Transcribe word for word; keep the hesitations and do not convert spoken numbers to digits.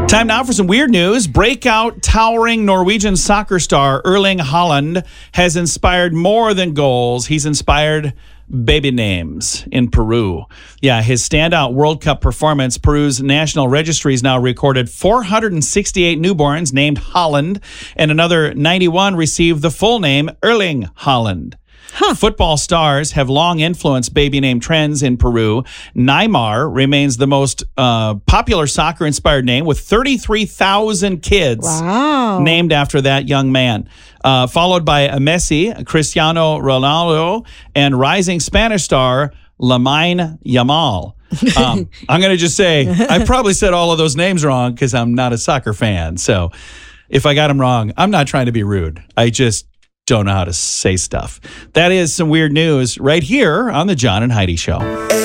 Time now for some weird news. Breakout, towering Norwegian soccer star Erling Haaland has inspired more than goals. He's inspired baby names in Peru. Yeah, his standout World Cup performance, Peru's national registries now recorded four hundred sixty-eight newborns named Haaland, and another ninety-one received the full name Erling Haaland. Huh. Football stars have long influenced baby name trends in Peru. Neymar remains the most uh, popular soccer-inspired name, with thirty-three thousand kids wow. named after that young man. Uh, followed by Messi, Cristiano Ronaldo, and rising Spanish star Lamine Yamal. Um, I'm going to just say, I probably said all of those names wrong because I'm not a soccer fan. So if I got them wrong, I'm not trying to be rude. I just don't know how to say stuff. That is some weird news right here on the John and Heidi Show.